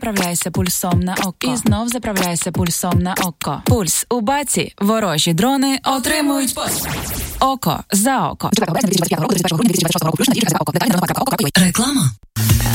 заправляйся пульсом на око. І знов заправляйся пульсом на око. Пульс у баці. Ворожі дрони отримують око за око.